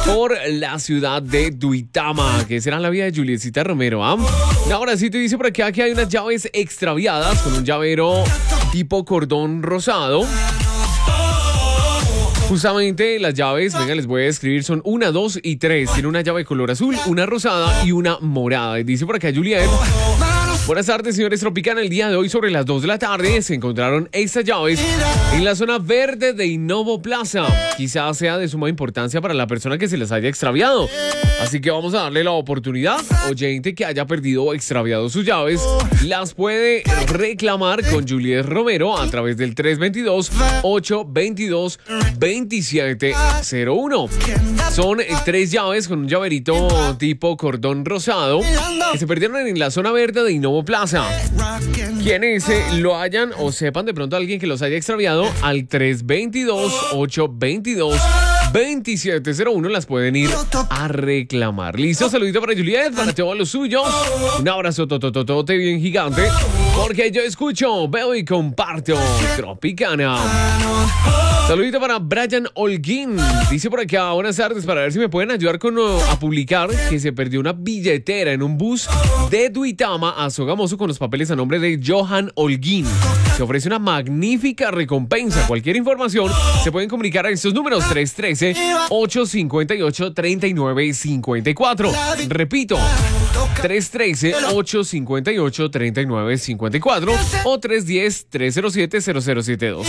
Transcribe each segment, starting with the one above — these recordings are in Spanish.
por la ciudad de Duitama, que será la vida de Julietcita Romero. Ahora sí te dice por acá que hay unas llaves extraviadas con un llavero tipo cordón rosado. Justamente las llaves, venga, les voy a describir, son 1, 2 y 3. Tiene una llave de color azul, una rosada y una morada. Y dice por acá Juliet: buenas tardes, señores Tropicana. El día de hoy, sobre las 2 de la tarde, se encontraron estas llaves en la zona verde de Innovo Plaza. Quizás sea de suma importancia para la persona que se les haya extraviado. Así que vamos a darle la oportunidad. Oyente que haya perdido o extraviado sus llaves, las puede reclamar con Juliet Romero a través del 322-822-2701. Son 3 llaves con un llaverito tipo cordón rosado que se perdieron en la zona verde de Innovo Plaza. Quienes lo hayan o sepan de pronto a alguien que los haya extraviado, al 322-822-2701 las pueden ir a reclamar. Listo, saludito para Juliet, para todos los suyos. Un abrazo totototote bien gigante, porque yo escucho, veo y comparto Tropicana. Saludito para Brian Holguín. Dice por acá: buenas tardes, para ver si me pueden ayudar a publicar que se perdió una billetera en un bus de Duitama a Sogamoso con los papeles a nombre de Johan Holguín. Se ofrece una magnífica recompensa. Cualquier información se pueden comunicar a estos números: 313-858-3954. Repito, 313-858-3954 o 310-307-0072.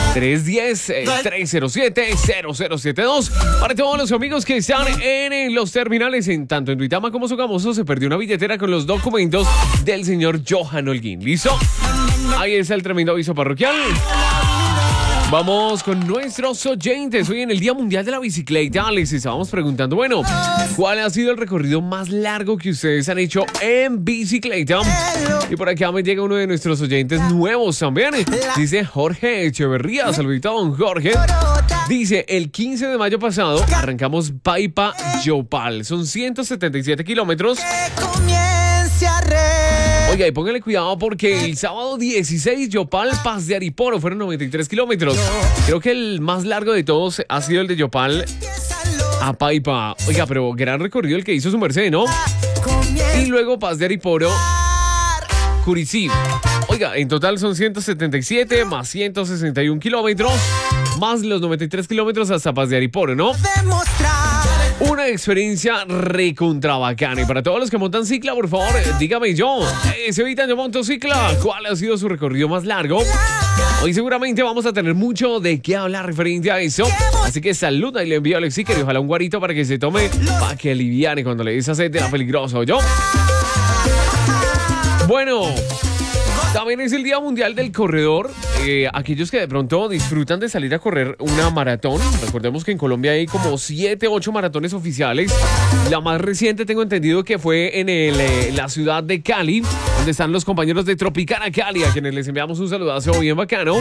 310-307-0072. Para todos los amigos que están en los terminales, tanto en Duitama como Sogamoso, se perdió una billetera con los documentos del señor Johan Holguín. ¿Listo? Ahí está el tremendo aviso parroquial. Vamos con nuestros oyentes. Hoy en el Día Mundial de la Bicicleta les estábamos preguntando, bueno, ¿cuál ha sido el recorrido más largo que ustedes han hecho en bicicleta? Y por acá me llega uno de nuestros oyentes nuevos también. Dice Jorge Echeverría. Saludito a don Jorge. Dice: el 15 de mayo pasado arrancamos Paipa-Yopal. Son 177 kilómetros. Oiga, y póngale cuidado porque el sábado 16, Yopal, Paz de Ariporo, fueron 93 kilómetros. Creo que el más largo de todos ha sido el de Yopal a Paipa. Oiga, pero gran recorrido el que hizo su merced, ¿no? Y luego Paz de Ariporo, Curicí. Oiga, en total son 177 más 161 kilómetros, más los 93 kilómetros hasta Paz de Ariporo, ¿no? Una experiencia recontra bacana. Y para todos los que montan cicla, por favor, dígame yo, Sevitan, yo monto cicla, ¿cuál ha sido su recorrido más largo? Hoy seguramente vamos a tener mucho de qué hablar referente a eso. Así que saluda y le envío a Alex Iker y ojalá un guarito para que se tome, para que aliviane cuando le dice esa sed de la peligrosa, ¿yo? Bueno, también es el Día Mundial del Corredor. Aquellos que de pronto disfrutan de salir a correr una maratón. Recordemos que en Colombia hay como 7, 8 maratones oficiales. La más reciente tengo entendido que fue en la ciudad de Cali, donde están los compañeros de Tropicana Cali, a quienes les enviamos un saludazo bien bacano.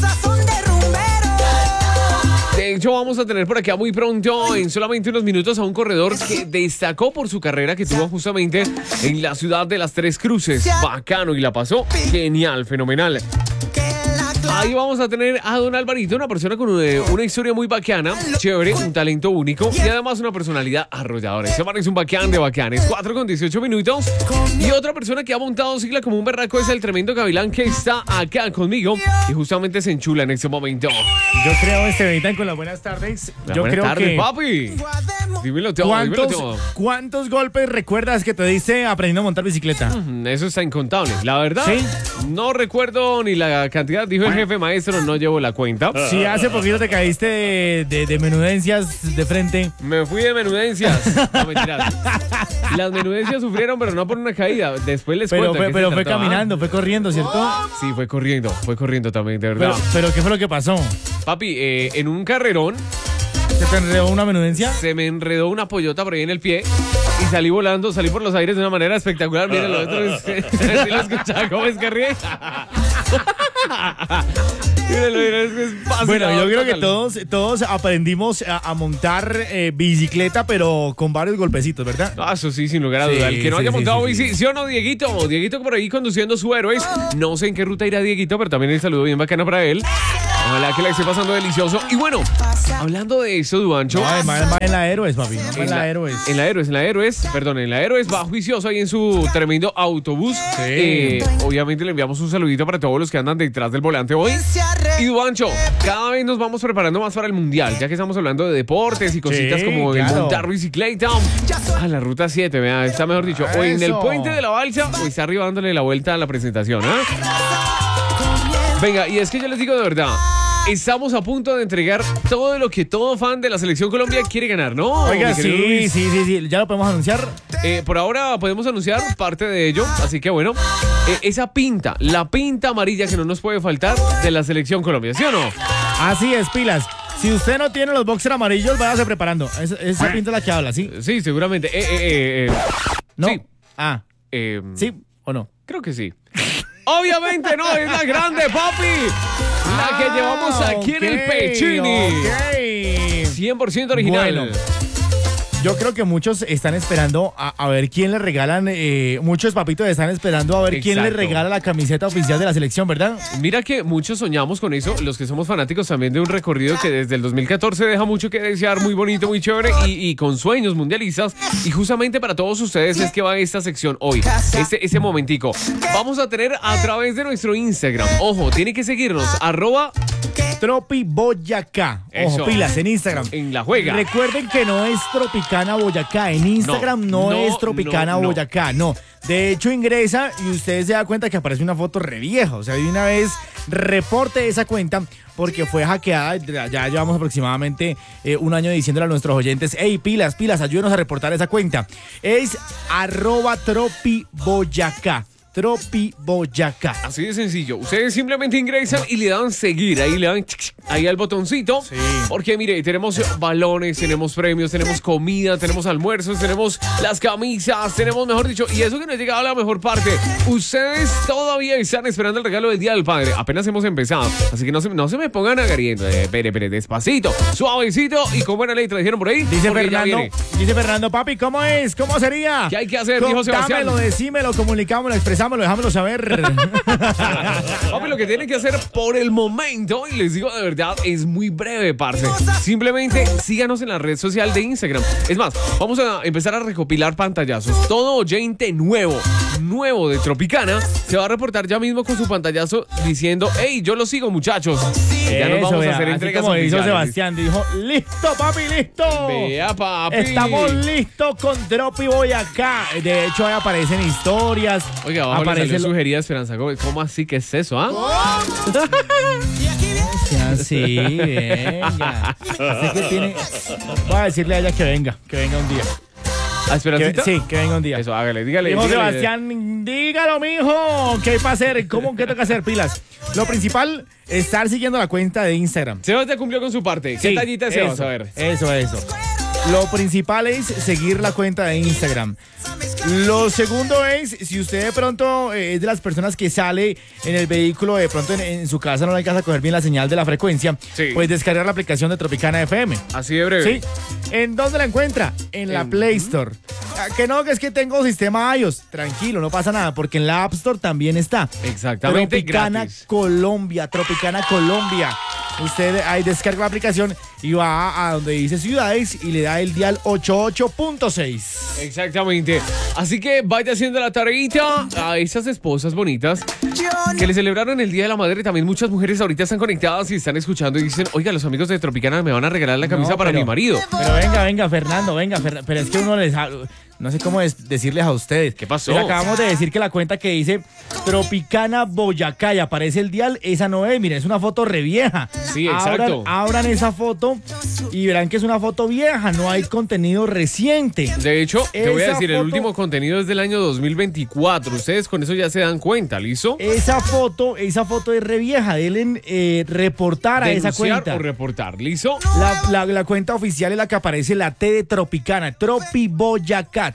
De hecho, vamos a tener por acá muy pronto, en solamente unos minutos, a un corredor que destacó por su carrera que tuvo justamente en la ciudad de Las Tres Cruces. Bacano, y la pasó genial, fenomenal. Ahí vamos a tener a don Alvarito, una persona con una historia muy bacana, chévere, un talento único y además una personalidad arrolladora. Se parece un bacán de bacanes. 4:18 minutos. Y otra persona que ha montado cicla como un berraco es el tremendo Gavilán, que está acá conmigo y justamente se enchula en este momento. Yo creo, Esteban, con las buenas tardes. Buenas tardes, papi. Dímelo todo, ¿Cuántos golpes recuerdas que te diste aprendiendo a montar bicicleta? Eso está incontable. La verdad, ¿sí? No recuerdo ni la cantidad. Dijo el jefe maestro, no llevo la cuenta. Sí, hace poquito te caíste de menudencias de frente. Me fui de menudencias. No, mentiras. Las menudencias sufrieron, pero no por una caída. Después les cuento. Pero fue caminando, fue corriendo, ¿cierto? Sí, fue corriendo también, de verdad. Pero ¿qué fue lo que pasó? Papi, en un carrerón. ¿Se te enredó una menudencia? Se me enredó una pollota por ahí en el pie y salí volando, salí por los aires de una manera espectacular. Miren, lo otro ¿sí lo escuchaba cómo es que ríe? Bueno, yo creo que todos aprendimos a montar bicicleta, pero con varios golpecitos, ¿verdad? Eso sí, sin lugar a duda. El que no haya montado bici, ¿sí o no, Dieguito? Dieguito por ahí conduciendo su Héroes. No sé en qué ruta irá Dieguito, pero también el saludo bien bacano para él. Ojalá que la esté pasando delicioso. Y bueno, hablando de eso, Duancho. No, va en la Héroes, papi. No, en la Héroes. En la Héroes va juicioso ahí en su tremendo autobús. Sí. Obviamente le enviamos un saludito para todos los que andan detrás del volante hoy. Y Duancho, cada vez nos vamos preparando más para el Mundial, ya que estamos hablando de deportes y cositas Sí, como el claro. montar bicicleta. La ruta 7, vea, está mejor dicho. O en el Eso. puente de la Balsa, o está arriba dándole la vuelta a la presentación, Venga, y es que yo les digo de verdad, estamos a punto de entregar todo lo que todo fan de la Selección Colombia quiere ganar, ¿no? Oiga, mi querido sí, Luis? sí. ¿Ya lo podemos anunciar? Por ahora podemos anunciar parte de ello, así que bueno, esa pinta, la pinta amarilla que no nos puede faltar de la Selección Colombia, ¿sí o no? Así es, pilas. Si usted no tiene los boxers amarillos, váyase preparando. Esa pinta es la que habla, ¿sí? Sí, seguramente. ¿No? Sí. ¿Sí o no? Creo que sí. Obviamente no, es la grande, papi. La que llevamos aquí en el Pechini. Ok. 100% original. Bueno. Yo creo que muchos están esperando a ver quién le regalan, muchos papitos están esperando a ver quién le Exacto. regala la camiseta oficial de la selección, ¿verdad? Mira que muchos soñamos con eso, los que somos fanáticos también de un recorrido que desde el 2014 deja mucho que desear, muy bonito, muy chévere y con sueños mundialistas. Y justamente para todos ustedes es que va esta sección hoy, ese momentico. Vamos a tener a través de nuestro Instagram, ojo, tiene que seguirnos, Tropi Boyacá. Ojo, Eso. pilas en Instagram. en la juega. Recuerden que no es Tropicana Boyacá. En Instagram no es Tropicana no. Boyacá, no. De hecho, ingresa y usted se da cuenta que aparece una foto re vieja. O sea, de una vez reporte esa cuenta porque fue hackeada. Ya llevamos aproximadamente un año diciéndole a nuestros oyentes: hey, pilas, ayúdenos a reportar esa cuenta. Es @tropiboyacá. Tropi Boyacá. Así de sencillo. Ustedes simplemente ingresan y le dan seguir. Ahí le dan ahí al botoncito. Sí. Porque mire, tenemos balones, tenemos premios, tenemos comida, tenemos almuerzos, tenemos las camisas, tenemos, mejor dicho, y eso que nos ha llegado a la mejor parte. Ustedes todavía están esperando el regalo del Día del Padre. Apenas hemos empezado. Así que no se me pongan agariendo. Espere, despacito, suavecito y con buena letra, dijeron por ahí. Dice porque ya Fernando, viene. papi, ¿cómo es? ¿Cómo sería? ¿Qué hay que hacer, dijo Sebastián? Contámelo, decímelo, comunicámoslo, expresámoslo, déjamelo saber. Papi, lo que tienen que hacer por el momento, y les digo de verdad, es muy breve, parce. Simplemente síganos en la red social de Instagram. Es más, vamos a empezar a recopilar pantallazos. Todo oyente nuevo de Tropicana se va a reportar ya mismo con su pantallazo diciendo: hey, yo lo sigo, muchachos. Ya nos vamos a hacer entregas como hizo oficiales. Sebastián, dijo: listo, papi, listo. Vea, papi. Estamos listos con Tropi Boyacá. De hecho, ahí aparecen historias. Oiga, abajo le aparece salió sugerida Esperanza. ¿Cómo así? ¿Qué es eso, Sí, venga. Así que tiene. Voy a decirle a ella que venga un día. ¿A Esperancita? Que venga un día. Eso, hágale, dígale. Dijo dígale. Sebastián, dígalo, mijo. ¿Qué hay para hacer? ¿Qué toca hacer, pilas? Lo principal, estar siguiendo la cuenta de Instagram. Sebas ya cumplió con su parte. ¿Qué Sí, tallita es Sebas? eso, A ver. Eso. Lo principal es seguir la cuenta de Instagram. Lo segundo es, si usted de pronto es de las personas que sale en el vehículo, de pronto en su casa no le alcanza a coger bien la señal de la frecuencia, Sí. pues descargar la aplicación de Tropicana FM. Así de breve. ¿Sí? ¿En dónde la encuentra? En la Play Store. Que no, que es que tengo sistema iOS. Tranquilo, no pasa nada, porque en la App Store también está. Exactamente, Tropicana gratis. Colombia. Usted ahí descarga la aplicación y va a donde dice ciudades y le da el dial 88.6. Exactamente. Así que vaya haciendo la tareita a esas esposas bonitas que le celebraron el Día de la Madre. También muchas mujeres ahorita están conectadas y están escuchando y dicen: oiga, los amigos de Tropicana me van a regalar la camisa No, para pero- mi marido. Pero venga, Fernando, pero es que uno les habla. No sé cómo decirles a ustedes. ¿Qué pasó? Les acabamos de decir que la cuenta que dice Tropicana Boyacá y aparece el dial, esa no es, miren, es una foto re vieja. Sí, exacto. Abran esa foto y verán que es una foto vieja, no hay contenido reciente. De hecho, te voy a Esa decir, el foto- último contenido es del año 2024. Ustedes con eso ya se dan cuenta, ¿listo? Esa foto es re vieja, deben reportar a esa Denunciar cuenta. o reportar, ¿listo? La cuenta oficial es la que aparece, la T de Tropicana, Tropi Boyacá.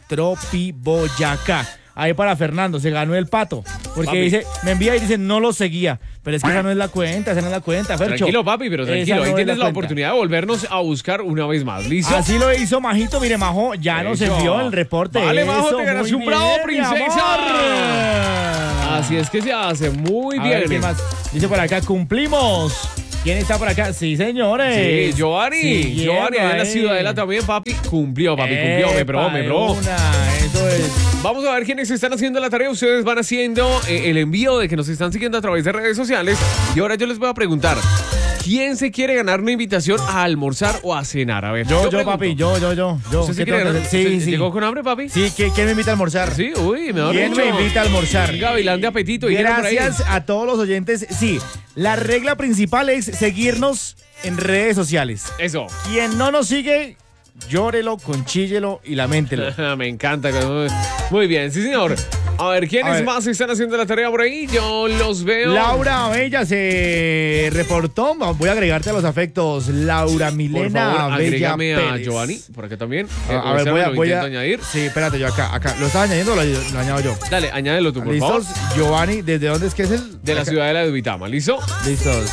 Ahí para Fernando, se ganó el pato. Porque Papi. dice, me envía y dice, no lo seguía. Pero es que esa no es la cuenta, Fercho. Tranquilo, papi, pero tranquilo. Esa no Ahí es tienes la cuenta. oportunidad de volvernos a buscar una vez más, ¿listo? Así lo hizo Majito, mire, Majo, ya nos Eso. envió el reporte. Vale, Majo, te ganaste muy un bravo, bien, mi princesa. amor. Así es que se hace muy A ver, bien. ¿qué más? Dice por acá, cumplimos. ¿Quién está por acá? Sí, señores. Sí, Giovanni. Giovanni, allá en la Ciudadela también, papi. Cumplió, me probó. Eso es. Vamos a ver quiénes están haciendo la tarea. Ustedes van haciendo el envío de que nos están siguiendo a través de redes sociales. Y ahora yo les voy a preguntar, ¿quién se quiere ganar una invitación a almorzar o a cenar? A ver, yo papi, yo. ¿Usted se quiere ganar? Sí. ¿Llegó con hambre, papi? Sí, ¿quién me invita a almorzar? Sí, uy, mejor ¿Quién dicho. me invita a almorzar? Un gavilán de apetito. Gracias a todos los oyentes. Sí, la regla principal es seguirnos en redes sociales. Eso. Quien no nos sigue, llórelo, conchíllelo y laméntelo. Me encanta. Muy bien, sí, señor. A ver, ¿quiénes más están haciendo la tarea por ahí? Yo los veo. Laura Bella se reportó. Voy a agregarte a los afectos. Laura Milena por favor, Bella agrégame Pérez. a Giovanni, por acá también. A ver, voy a añadir. Sí, espérate, yo acá. ¿Lo estás añadiendo o lo añado yo? Dale, añádelo tú, por favor. ¿Listos? Giovanni, ¿desde dónde es que es el? De la Ciudadela de Duitama, ¿listo? Listos.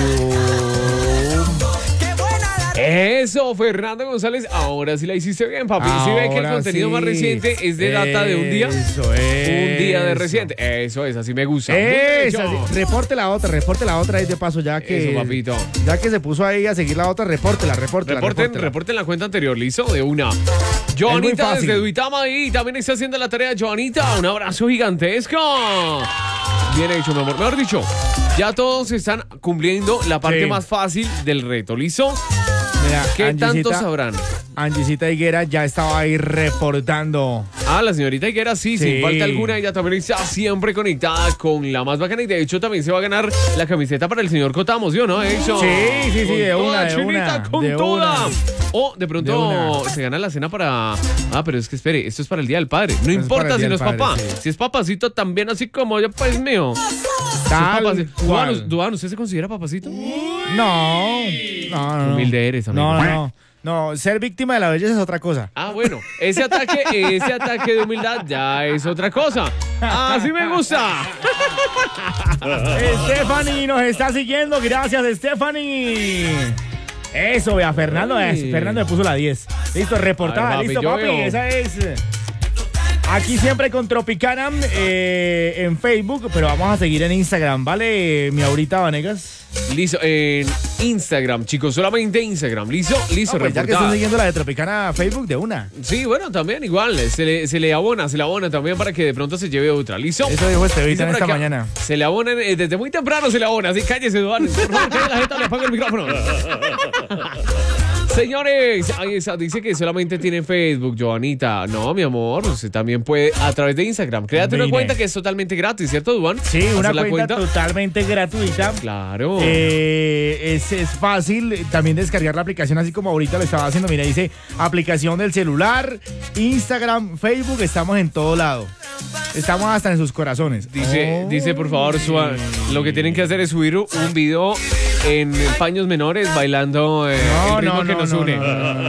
Eso, Fernando González, ahora sí la hiciste bien, papi. Si ve que el contenido más reciente es de data de un día. Eso es. Un día de reciente. Eso es, así me gusta. Reporte la otra ahí de paso, ya que. Eso, papito. Ya que se puso ahí a seguir la otra, repórtela. Reporten la cuenta anterior, ¿listo? De una. Joanita desde Duitama y también está haciendo la tarea. Joanita, un abrazo gigantesco. Bien hecho, mi amor. Mejor dicho, ya todos están cumpliendo la parte más fácil del reto, ¿listo? Mira, ¿Qué tanto sabrán? Angisita Higuera ya estaba ahí reportando. Ah, la señorita Higuera, sí, sin falta alguna. Ella también está siempre conectada con la más bacana. Y de hecho también se va a ganar la camiseta para el señor Cotamos, ¿sí o no? Eso. Sí, de una. Con toda. O de pronto se gana la cena para... Ah, pero es que espere, esto es para el Día del Padre. No importa si no es papá. Sí. Si es papacito también, así como yo, pues mío. Duan, ¿usted se considera papacito? No. Humilde eres, amigo. No, ser víctima de la belleza es otra cosa. Ah, bueno, ese ataque de humildad ya es otra cosa. Así me gusta. Stephanie nos está siguiendo, gracias Stephanie. Eso, vea, Fernando me puso la 10. Listo, reportada, papi, listo, papi, esa es. Aquí siempre con Tropicana en Facebook, pero vamos a seguir en Instagram, ¿vale, mi Aurita Vanegas? Listo, en Instagram, chicos, solamente Instagram. Listo, pues ya que están siguiendo la de Tropicana Facebook de una. Sí, bueno, también igual, se le abona también para que de pronto se lleve otra. ¿Listo? Eso dijo Estevita esta mañana. Se le abonan, desde muy temprano se le abona, así cállese, Duan. Por favor, que la gente le apague el micrófono. Señores, ahí está, dice que solamente tiene Facebook, Joanita. No, mi amor, usted también puede a través de Instagram. Créate una cuenta que es totalmente gratis, ¿cierto, Duan? Sí, una cuenta totalmente gratuita. Claro. Es fácil también descargar la aplicación, así como ahorita lo estaba haciendo. Mira, dice aplicación del celular, Instagram, Facebook, estamos en todo lado. Estamos hasta en sus corazones. Dice por favor, lo que tienen que hacer es subir un video en paños menores bailando el ritmo que nos une.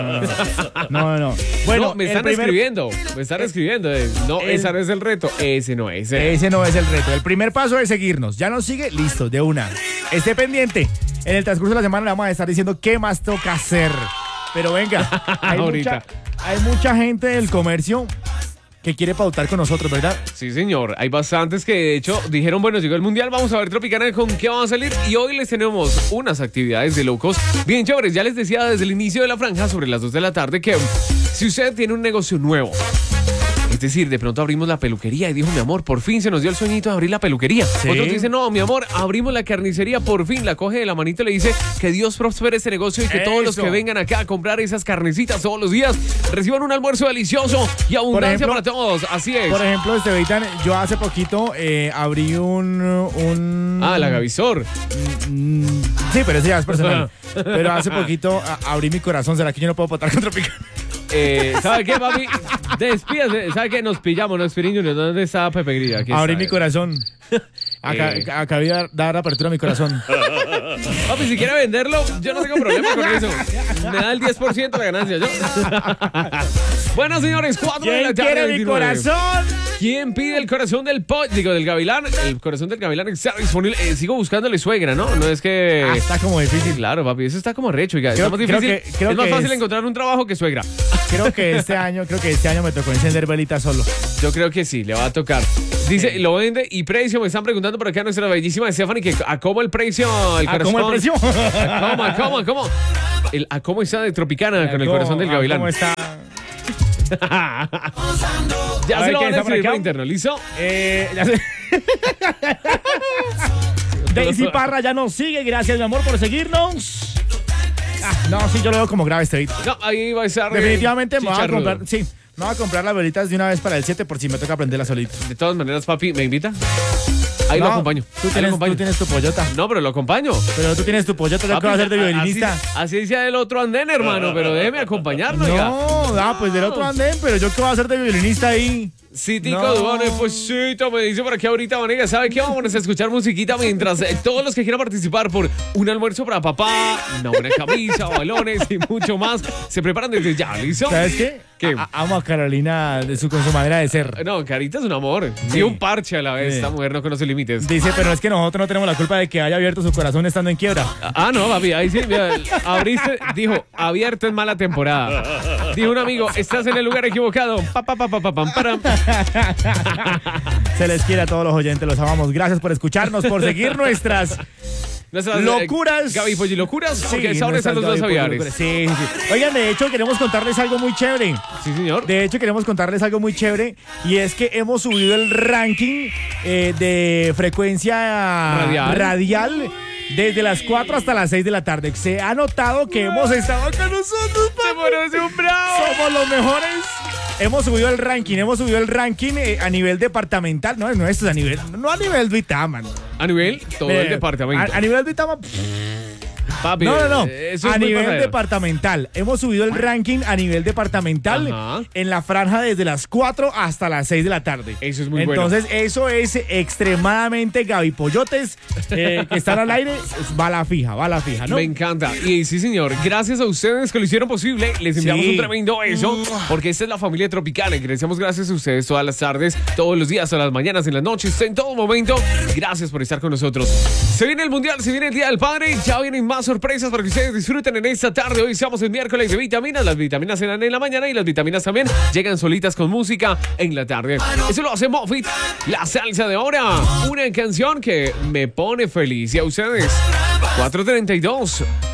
No. Bueno, me están escribiendo. No, ese no es el reto. Ese no es. Ese no es el reto. El primer paso es seguirnos. Ya nos sigue, listo, de una. Esté pendiente. En el transcurso de la semana le vamos a estar diciendo qué más toca hacer. Pero venga, hay mucha gente del comercio que quiere pautar con nosotros, ¿verdad? Sí, señor. Hay bastantes que, de hecho, dijeron, bueno, llegó el Mundial, vamos a ver Tropicana con qué vamos a salir. Y hoy les tenemos unas actividades de locos bien chéveres. Ya les decía desde el inicio de la franja, sobre las 2 de la tarde, que si usted tiene un negocio nuevo, es decir, de pronto abrimos la peluquería y dijo, mi amor, por fin se nos dio el sueñito de abrir la peluquería. ¿Sí? Otros dicen, no, mi amor, abrimos la carnicería, por fin. La coge de la manito y le dice que Dios prospere este negocio y que todos los que vengan acá a comprar esas carnecitas todos los días reciban un almuerzo delicioso y abundancia para todos. Así es. Por ejemplo, Estevitan, yo hace poquito abrí la Gavisor. Sí, pero ese ya es personal. Pero hace poquito abrí mi corazón. ¿Será que yo no puedo votar contra Tropicana? ¿Sabe qué, papi? Despídase. ¿Sabe qué? Nos pillamos, ¿no? ¿Dónde está Pepe Grilla? Abrí mi corazón. Acabé de dar apertura a mi corazón. Papi, si quiere venderlo, yo no tengo problema con eso. Me da el 10% de ganancia, ¿yo? Bueno, señores, 4 de la tarde. ¿Quién quiere mi corazón? ¿Quién pide el corazón del del gavilán? El corazón del gavilán está disponible. Sigo buscándole suegra, ¿no? No es que... está como difícil. Claro, papi, eso está como recho. Es más fácil encontrar un trabajo que suegra. Creo que este año me tocó encender velitas solo. Yo creo que sí, le va a tocar. Dice, lo vende y precio. Me están preguntando por acá nuestra bellísima Stephanie que a cómo el precio. ¿A cómo el precio? ¿A cómo? ¿A cómo está de Tropicana con el corazón del gavilán? ¿Cómo está? Ya se lo van a escribir por interno, ¿listo? Ya sé. Daisy Parra ya nos sigue. Gracias, mi amor, por seguirnos. No, sí, yo lo veo como grave este video. No, ahí va a estar. Definitivamente me voy a comprar. Sí, me voy a comprar las velitas de una vez para el 7 por si me toca aprenderlas solito. De todas maneras, papi, ¿me invita? Ahí lo acompaño. Tú tienes tu pollota. No, pero lo acompaño. Pero tú tienes tu pollota, ya que vas a hacer de violinista. Así decía el otro andén, hermano, pero déjeme acompañarlo. No, pues del otro andén, pero yo qué voy a hacer de violinista ahí. Sí, Tico Duane, pues sí, me dice por aquí ahorita, Vanega, ¿sabe qué? Vamos a escuchar musiquita mientras todos los que quieran participar por un almuerzo para papá, una buena camisa, balones y mucho más, se preparan desde ya, ¿listo? ¿Sabes qué? ¿Qué? Amo a Carolina con su manera de ser. No, Carita es un amor. Sí. Y un parche a la vez. Esta mujer no conoce límites. Dice, pero es que nosotros no tenemos la culpa de que haya abierto su corazón estando en quiebra. No, papi. Ahí sí, mira, abriste, dijo, abierto en mala temporada. Dijo un amigo, estás en el lugar equivocado. Se les quiere a todos los oyentes, los amamos. Gracias por escucharnos, por seguir nuestras locuras. Gaby Pollo y locuras. Sí, porque ahora están los dos aviares. Sí. Oigan, de hecho, queremos contarles algo muy chévere. Sí, señor. De hecho, queremos contarles algo muy chévere. Y es que hemos subido el ranking de frecuencia radial desde las 4 hasta las 6 de la tarde. Se ha notado que hemos estado acá nosotros, ¡se parece un bravo! Somos los mejores. Hemos subido el ranking a nivel departamental. No esto es a nivel, no a nivel Duitama. A nivel todo el departamento. A nivel Duitama. Papi, no. Eso a es nivel departamental. Hemos subido el ranking a nivel departamental en la franja desde las 4 hasta las 6 de la tarde. Eso es muy bueno. Entonces, eso es extremadamente Gavipollotes que están al aire. Va la fija, ¿no? Me encanta. Y sí, señor, gracias a ustedes que lo hicieron posible. Les enviamos un tremendo beso, porque esta es la familia Tropicana. Y decimos gracias a ustedes todas las tardes, todos los días, todas las mañanas, en las noches, en todo momento. Gracias por estar con nosotros. Se viene el Mundial, se viene el Día del Padre. Ya vienen más sorpresas para que ustedes disfruten en esta tarde. Hoy estamos en miércoles de vitaminas. Las vitaminas se dan en la mañana y las vitaminas también llegan solitas con música en la tarde. Eso lo hace Mofit, la salsa de ahora. Una canción que me pone feliz. Y a ustedes, 4:32.